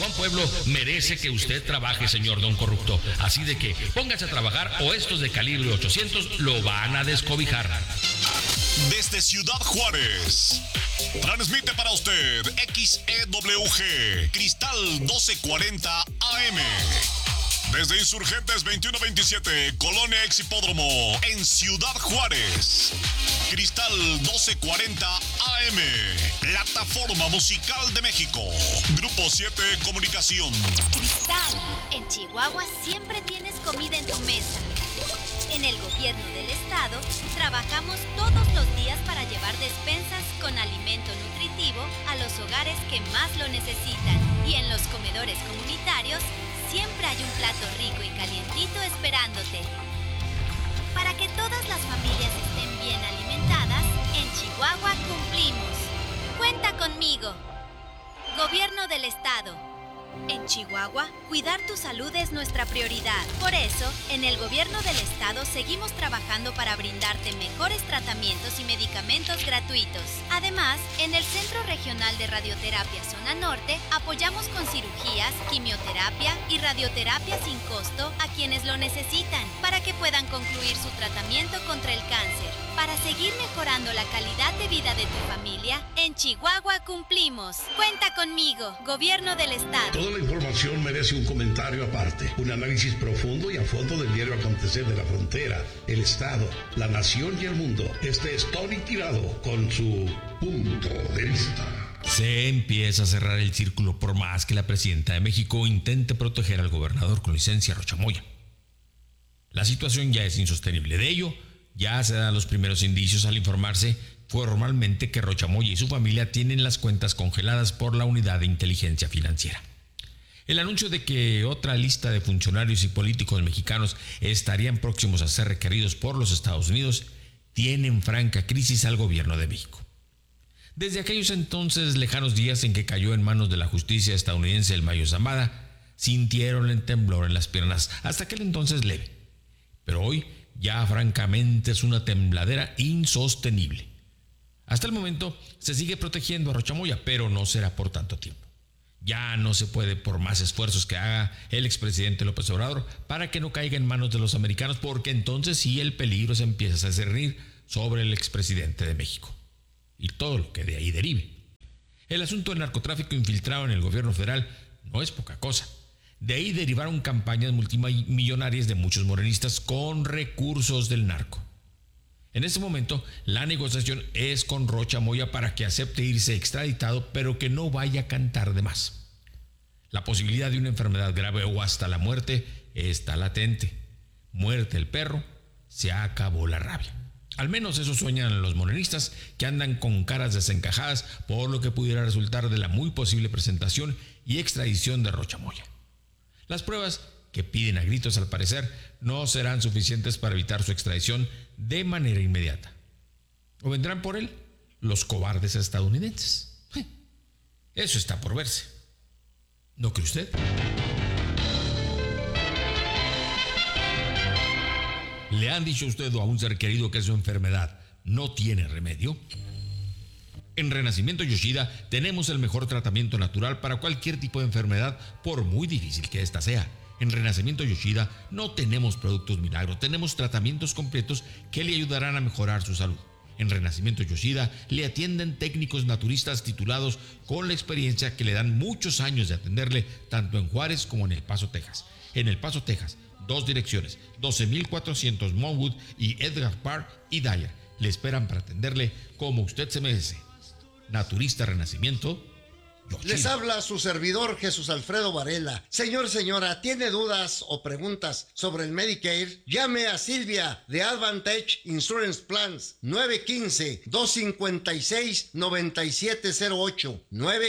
Juan Pueblo merece que usted trabaje, señor don corrupto. Así de que póngase a trabajar o estos de calibre 800 lo van a descobijar. Desde Ciudad Juárez, transmite para usted XEWG Cristal 1240 AM. Desde Insurgentes 2127, Colonia Ex Hipódromo, en Ciudad Juárez. Cristal 1240 AM, Plataforma Musical de México. Grupo 7 Comunicación. Cristal, en Chihuahua siempre tienes comida en tu mesa. En el gobierno del estado, trabajamos todos los días para llevar despensas con alimento nutritivo a los hogares que más lo necesitan. Y en los comedores comunitarios, siempre hay un plato rico y calientito esperándote. Para que todas las familias estén bien alimentadas, en Chihuahua cumplimos. Cuenta conmigo. Gobierno del estado. En Chihuahua, cuidar tu salud es nuestra prioridad. Por eso, en el gobierno del estado seguimos trabajando para brindarte mejores tratamientos y medicamentos gratuitos. Además, en el Centro Regional de Radioterapia Zona Norte, apoyamos con cirugías, quimioterapia y radioterapia sin costo a quienes lo necesitan, para que puedan concluir su tratamiento contra el cáncer. Para seguir mejorando la calidad de vida de tu familia, en Chihuahua cumplimos. Cuenta conmigo, Gobierno del Estado. Toda la información merece un comentario aparte, un análisis profundo y a fondo del diario acontecer de la frontera, el Estado, la nación y el mundo. Este es Tony Tirado con su punto de vista. Se empieza a cerrar el círculo por más que la presidenta de México intente proteger al gobernador con licencia Rocha Moya. La situación ya es insostenible. De ello, ya se dan los primeros indicios al informarse formalmente que Rocha Moya y su familia tienen las cuentas congeladas por la Unidad de Inteligencia Financiera. El anuncio de que otra lista de funcionarios y políticos mexicanos estarían próximos a ser requeridos por los Estados Unidos tiene en franca crisis al gobierno de México. Desde aquellos entonces lejanos días en que cayó en manos de la justicia estadounidense el Mayo Zambada, sintieron el temblor en las piernas, hasta aquel entonces leve. Pero hoy ya francamente es una tembladera insostenible. Hasta el momento se sigue protegiendo a Rocha Moya, pero no será por tanto tiempo. Ya no se puede, por más esfuerzos que haga el expresidente López Obrador, para que no caiga en manos de los americanos, porque entonces sí el peligro se empieza a cernir sobre el expresidente de México y todo lo que de ahí derive. El asunto del narcotráfico infiltrado en el gobierno federal no es poca cosa. De ahí derivaron campañas multimillonarias de muchos morenistas con recursos del narco. En este momento, la negociación es con Rocha Moya para que acepte irse extraditado, pero que no vaya a cantar de más. La posibilidad de una enfermedad grave o hasta la muerte está latente. Muerte el perro, se acabó la rabia. Al menos eso sueñan los morenistas, que andan con caras desencajadas por lo que pudiera resultar de la muy posible presentación y extradición de Rocha Moya. Las pruebas que piden a gritos, al parecer, no serán suficientes para evitar su extradición de manera inmediata. ¿O vendrán por él los cobardes estadounidenses? Eso está por verse. ¿No cree usted? ¿Le han dicho a usted o a un ser querido que su enfermedad no tiene remedio? En Renacimiento Yoshida tenemos el mejor tratamiento natural para cualquier tipo de enfermedad, por muy difícil que ésta sea. En Renacimiento Yoshida no tenemos productos milagros, tenemos tratamientos completos que le ayudarán a mejorar su salud. En Renacimiento Yoshida le atienden técnicos naturistas titulados con la experiencia que le dan muchos años de atenderle tanto en Juárez como en El Paso, Texas. En El Paso, Texas, 2 direcciones, 12400 Monwood y Edgar Park y Dyer. Le esperan para atenderle como usted se merece. Naturista Renacimiento Yoshida. Les habla su servidor Jesús Alfredo Varela. Señor, señora, ¿tiene dudas o preguntas sobre el Medicare? Llame a Silvia de Advantage Insurance Plans 915-256-9708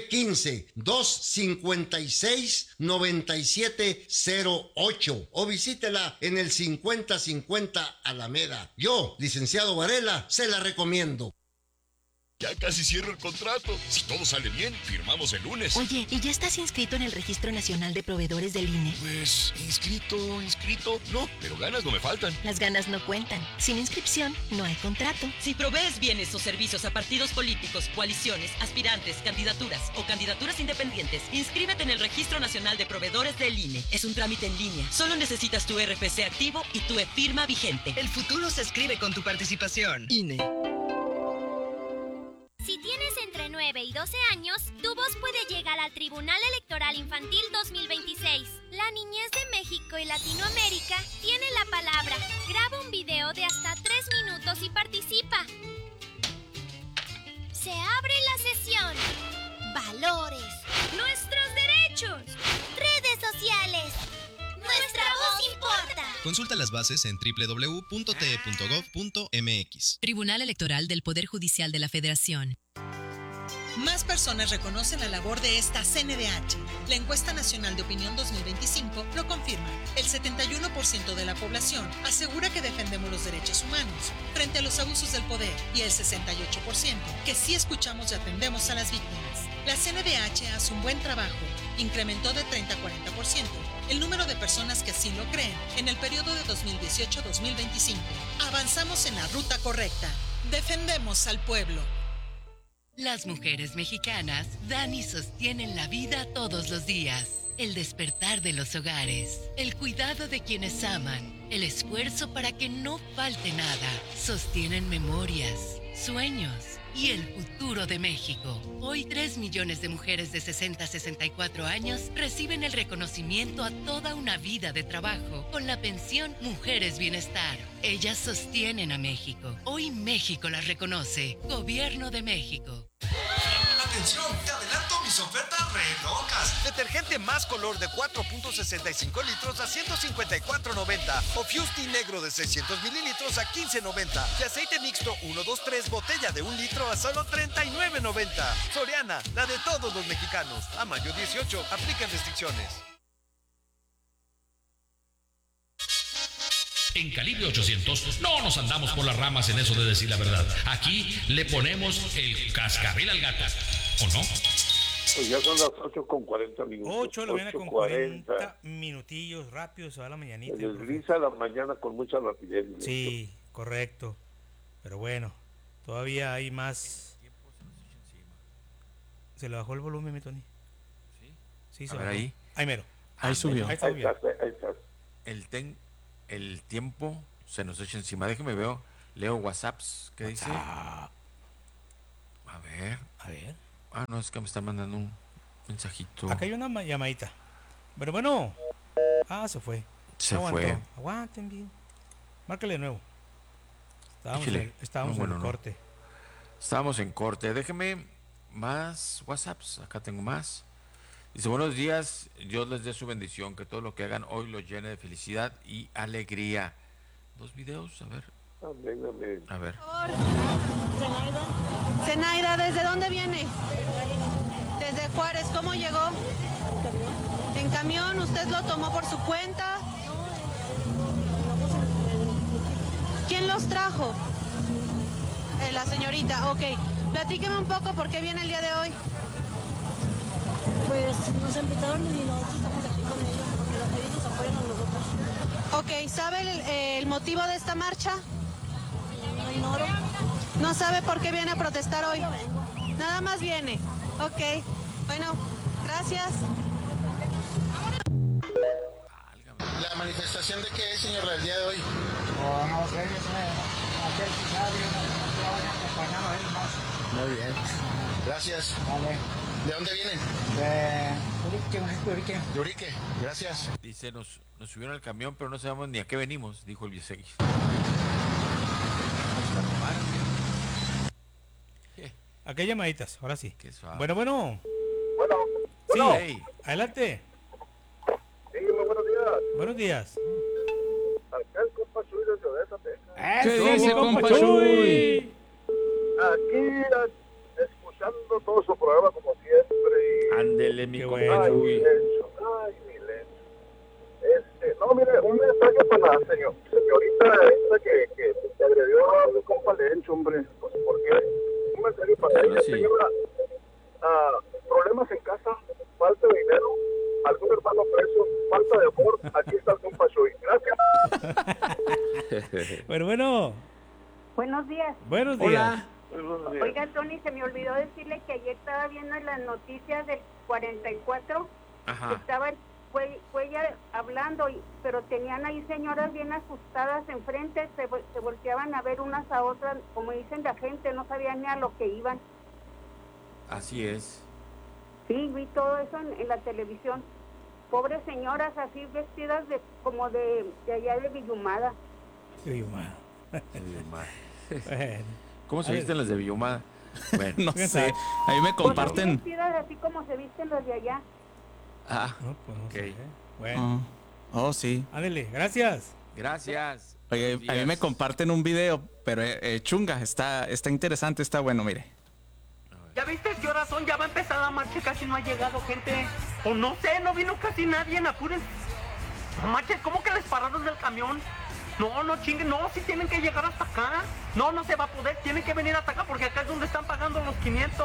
915-256-9708 o visítela en el 5050 Alameda. Yo, licenciado Varela, se la recomiendo. Ya casi cierro el contrato. Si todo sale bien, firmamos el lunes. Oye, ¿y ya estás inscrito en el Registro Nacional de Proveedores del INE? Pues, inscrito, no, pero ganas no me faltan. Las ganas no cuentan. Sin inscripción, no hay contrato. Si provees bienes o servicios a partidos políticos, coaliciones, aspirantes, candidaturas o candidaturas independientes, inscríbete en el Registro Nacional de Proveedores del INE. Es un trámite en línea. Solo necesitas tu RFC activo y tu e-firma vigente. El futuro se escribe con tu participación. INE. Si tienes entre 9 y 12 años, tu voz puede llegar al Tribunal Electoral Infantil 2026. La niñez de México y Latinoamérica tiene la palabra. Graba un video de hasta 3 minutos y participa. Se abre la sesión. Valores. Nuestros derechos. Redes sociales. Nuestra voz importa. Consulta las bases en www.te.gov.mx. Tribunal Electoral del Poder Judicial de la Federación. Más personas reconocen la labor de esta CNDH. La encuesta nacional de opinión 2025 lo confirma. El 71% de la población asegura que defendemos los derechos humanos frente a los abusos del poder y el 68% que sí escuchamos y atendemos a las víctimas. La CNDH hace un buen trabajo. Incrementó de 30 a 40% el número de personas que así lo creen en el periodo de 2018-2025. Avanzamos en la ruta correcta. Defendemos al pueblo. Las mujeres mexicanas dan y sostienen la vida todos los días. El despertar de los hogares, el cuidado de quienes aman, el esfuerzo para que no falte nada. Sostienen memorias, sueños y el futuro de México. Hoy 3 millones de mujeres de 60 a 64 años reciben el reconocimiento a toda una vida de trabajo con la pensión Mujeres Bienestar. Ellas sostienen a México. Hoy México las reconoce. Gobierno de México. ¡Atención! ¡Te adelanto mis ofertas re locas! Detergente más color de 4.65 litros a 154.90. O Fusti negro de 600 mililitros a 15.90. Y aceite mixto 123 botella de 1 litro a solo 39.90. Soriana, la de todos los mexicanos. A mayo 18, aplican restricciones. En Calibre 800 no nos andamos por las ramas en eso de decir la verdad. Aquí le ponemos el cascabel al gato, ¿o no? Pues ya son las 8:40 minutos. 8 de la mañana con 40 minutillos, rápido se va la mañanita. Se desliza la mañana con mucha rapidez. Sí, correcto. Pero bueno, todavía hay más. ¿Se le bajó el volumen, mi Tony? Sí, se a ver bajó. ahí. Ahí mero. Ahí subió. Ahí está bien. Ahí está. El tiempo se nos echa encima. Déjeme leo WhatsApps. ¿Qué dice? A ver. Ah, no, es que me están mandando un mensajito. Acá hay una llamadita. Pero bueno. Se fue. Fue. Aguanten bien. Márcale de nuevo. Estábamos en corte. Estábamos en corte. Déjeme más WhatsApps. Acá tengo más. Dice, buenos días, Dios les dé su bendición, que todo lo que hagan hoy los llene de felicidad y alegría. 2 videos, a ver. Amén. A ver. Zenaida, ¿desde dónde viene? Desde Juárez, ¿cómo llegó? En camión, ¿usted lo tomó por su cuenta? ¿Quién los trajo? La señorita, ok. Platíqueme un poco por qué viene el día de hoy. Pues nos invitaron y nosotros estamos aquí con ellos porque ellos nos apoyan a nosotros. Ok, ¿sabe el motivo de esta marcha? No ignoro. ¿No sabe por qué viene a protestar hoy? Nada más viene. Ok, bueno, gracias. ¿La manifestación de qué es, señor, el día de hoy? No sé, Muy bien. Gracias. Vale. ¿De dónde vienen? De Urique. De Urique, gracias. Dice, nos subieron al camión, pero no sabemos ni a qué venimos, dijo el Viesegui. Acá hay llamaditas, ahora sí. Bueno. Bueno. Sí, hey. Adelante. Sí, muy buenos días. Buenos días. Acá el compa Chuy desde Odessa, Texas. ¿Qué dice, compa Chuy? Aquí escuchando todo su programa como siempre. Ándele, mi compa Chuy. Ay, mi Lencho. No, mire, un mensaje para la señorita esta que agredió a mi compa Lencho, hombre. Pues porque un mensaje para ella, señora. Problemas en casa, falta de dinero, algún hermano preso, falta de amor, aquí está el compa Chuy. Gracias. Bueno. Buenos días. Buenos días. Hola. Oiga, Tony, se me olvidó decirle que ayer estaba viendo en las noticias del 44. Ajá. Fue ella hablando, pero tenían ahí señoras bien asustadas enfrente, se volteaban a ver unas a otras, como dicen la gente, no sabían ni a lo que iban. Así es. Sí, vi todo eso en la televisión. Pobres señoras así vestidas como de allá de Villumada. Villumada. Bueno. ¿Cómo se visten las de Villumada? Bueno. No sé, a mí me comparten. Pues vestidas así como se visten los de allá. Ah, no, pues no okay. Sé. Bueno. Oh, sí. Ándale, gracias. Gracias. Oye, a mí me comparten un video, pero chunga, está interesante, está bueno, mire. ¿Ya viste qué horas son? Ya va a empezar la marcha, casi no ha llegado gente. O no sé, no vino casi nadie, apúrense. No marches, ¿cómo que les pararon del camión? No chinguen, no, si tienen que llegar hasta acá. No se va a poder, tienen que venir hasta acá porque acá es donde están pagando los 500.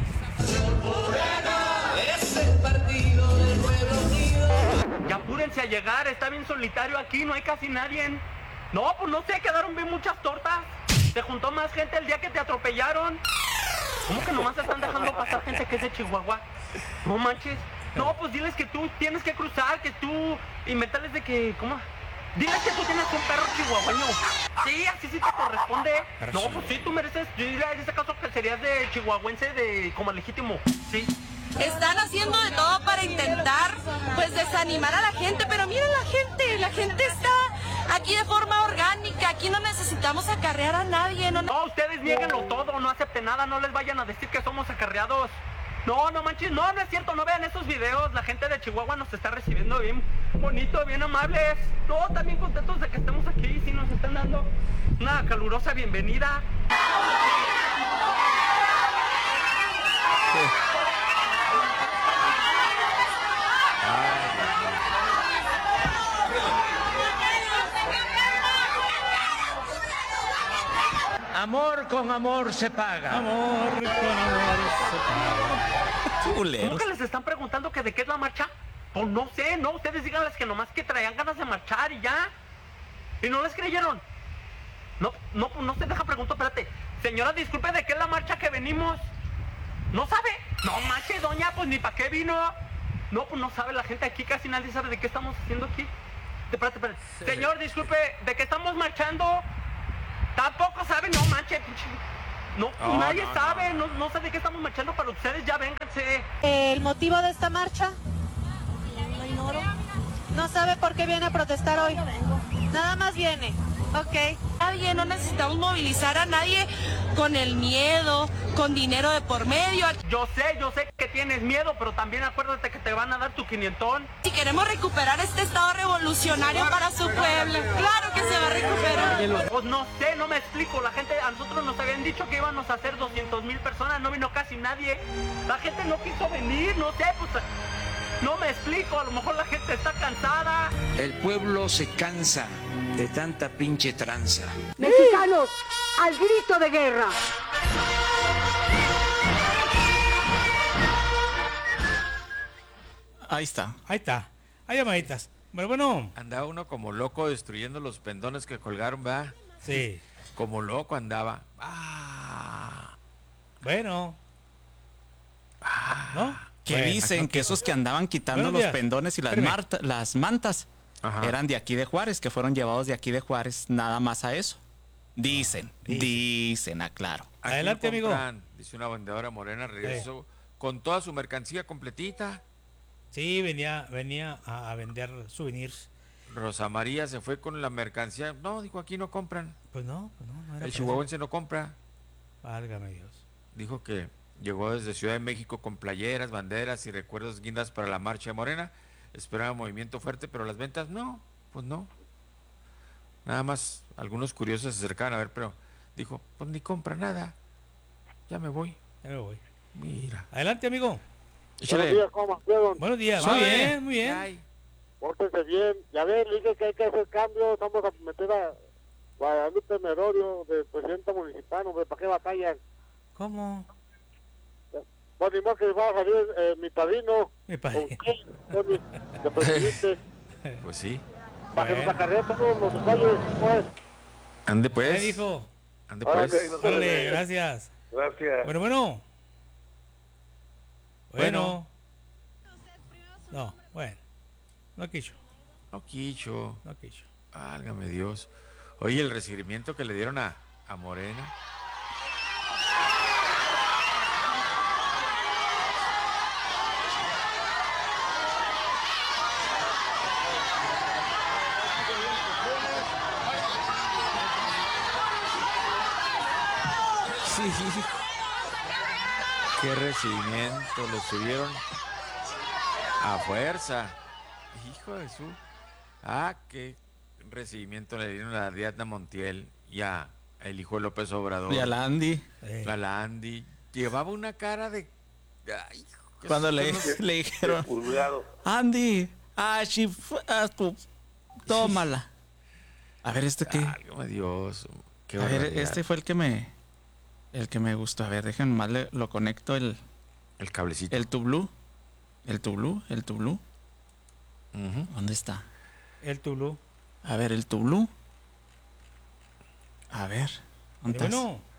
Es el partido del pueblo unido. Ya apúrense a llegar, está bien solitario aquí, no hay casi nadie. No, pues no sé, quedaron bien muchas tortas. Se juntó más gente el día que te atropellaron. ¿Cómo que nomás están dejando pasar gente que es de Chihuahua? No manches. No, pues diles que tú tienes que cruzar, que tú... Inventarles de que... ¿Cómo? Diles que tú tienes un perro chihuahueño. Sí, así sí te corresponde. No, pues sí, tú mereces... Yo diría en este caso que serías de chihuahuense como legítimo. Sí. Están haciendo de todo para intentar, pues, desanimar a la gente, pero miren la gente está aquí de forma orgánica, aquí no necesitamos acarrear a nadie. No, ustedes niéguenlo todo, no acepten nada, no les vayan a decir que somos acarreados. No manches, no es cierto, no vean esos videos, la gente de Chihuahua nos está recibiendo bien bonito, bien amables. No, también contentos de que estemos aquí, sí nos están dando una calurosa bienvenida. Amor con amor se paga. Amor con amor se paga. ¿Cómo que les están preguntando que de qué es la marcha? Pues no sé, no, ustedes díganles que nomás que traían ganas de marchar y ya. Y no les creyeron. No se deja preguntar, espérate. Señora, disculpe, ¿de qué es la marcha que venimos? ¿No sabe? No manches, doña, pues ni para qué vino. No, pues no sabe la gente aquí, casi nadie sabe de qué estamos haciendo aquí. Espérate. Sí. Señor, disculpe, ¿de qué estamos marchando? Tampoco sabe, no manches. No, nadie sabe, no sé de qué estamos marchando, para ustedes ya vénganse. ¿El motivo de esta marcha? Lo ignoro. ¿No sabe por qué viene a protestar hoy? Nada más viene. Ok. Está bien, no necesitamos movilizar a nadie con el miedo, con dinero de por medio. Yo sé que tienes miedo, pero también acuérdate que te van a dar tu 500. Si queremos recuperar este estado revolucionario para su pueblo, claro que se va a recuperar. Pues no sé, no me explico, la gente, a nosotros nos habían dicho que íbamos a hacer 200,000 personas, no vino casi nadie. La gente no quiso venir, no sé, pues... No me explico, a lo mejor la gente está cansada. El pueblo se cansa de tanta pinche tranza. Mexicanos, al grito de guerra. Ahí está. Hay llamaditas. Bueno. Andaba uno como loco destruyendo los pendones que colgaron, ¿verdad? Sí. Como loco andaba. Bueno. ¿No? Que dicen que esos que andaban quitando los pendones y las mantas eran de aquí de Juárez, que fueron llevados de aquí de Juárez, nada más a eso. Dicen, aclaro. Adelante, amigo. Dice una vendedora morena, regresó con toda su mercancía completita. Sí, venía a vender souvenirs. Rosa María se fue con la mercancía. No, dijo, aquí no compran. Pues no era el chihuahuense no compra. Válgame Dios. Dijo que llegó desde Ciudad de México con playeras, banderas y recuerdos guindas para la marcha de Morena. Esperaba movimiento fuerte, pero las ventas no. Nada más algunos curiosos se acercaban a ver, pero dijo, pues ni compra nada. Ya me voy. Mira. Adelante, amigo. Buenos días, ¿cómo están? Buenos días, muy bien. Pórtense bien. Ya ven, dije que hay que hacer cambios. Vamos a meter a Guadalupe Merodio de presidenta municipal, hombre, ¿para qué batallan? ¿Cómo? Bueno, ni más que va a salir mi padrino. Mi padrino. Tony, de presidente. Pues sí. Para que nos acarree todos los calles, pues. Ande pues. ¿Qué dijo? Ande pues. Órale, gracias. Gracias. Bueno. No, bueno. No quicho. No quicho. Válgame Dios. Oye, el recibimiento que le dieron a Morena. Sí. Qué recibimiento le tuvieron a fuerza. Hijo de su. Qué recibimiento le dieron a Diana Montiel y a el hijo de López Obrador. Y a la Andy. A la Andy. Llevaba una cara de... Ay, cuando le dijeron, Andy, tómala. A ver, ¿este qué? Válgame Dios. Qué a ver, barbaridad. este fue el que me gustó. A ver, déjenme más lo conecto el cablecito. El tublú. ¿Dónde está? El tublú. A ver, el tublú. A ver. ¿Dónde estás?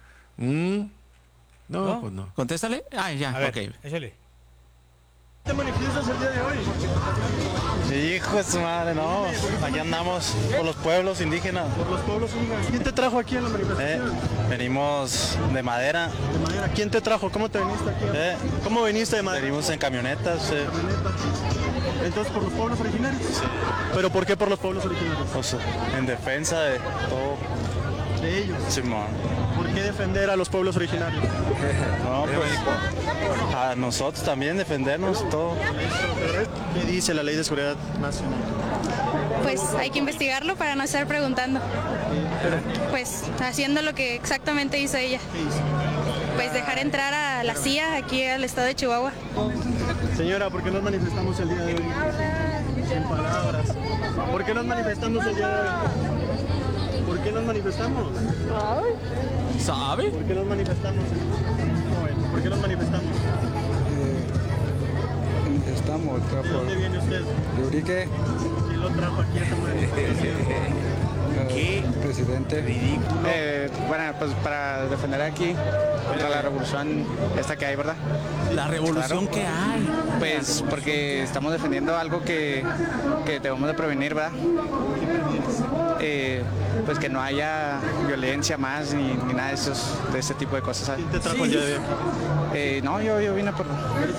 No, pues no. Contéstale. Ya, a ver, ok. Échale. ¿Te manifiestas el día de hoy? Sí, hijo de su madre, no. Aquí andamos por los pueblos indígenas. Por los pueblos indígenas. ¿Quién te trajo aquí a la manifestación? Venimos de Madera. De Madera. ¿Quién te trajo? ¿Cómo te viniste aquí? ¿Cómo viniste de Madera? Venimos en camionetas. Entonces, ¿por los pueblos originarios? Sí. ¿Pero por qué por los pueblos originarios? Pues, en defensa de todo. ¿De ellos? Simón. ¿Por qué defender a los pueblos originarios? No, pues a nosotros también defendernos todo. ¿Qué dice la Ley de Seguridad Nacional? Pues hay que investigarlo para no estar preguntando. Pues haciendo lo que exactamente hizo ella. Pues dejar entrar a la CIA aquí al estado de Chihuahua. Señora, ¿por qué nos manifestamos el día de hoy? Sin palabras. ¿Por qué nos manifestamos el día de hoy? ¿Por qué nos manifestamos? ¿Sabe? ¿Por qué nos manifestamos? ¿Por qué nos manifestamos? Estamos acá ¿De dónde viene usted? ¿De Urique? ¿Quién lo trajo aquí a esta manifestación? ¿Qué? Presidente. Ridículo. Bueno, pues para defender aquí contra la revolución esta que hay, ¿verdad? La revolución que hay. Pues porque estamos defendiendo algo que debemos de prevenir, ¿verdad? Pues que no haya violencia más ni nada de ese tipo de cosas. ¿Sabes? ¿Quién te trajo el día de hoy? No, yo vine por...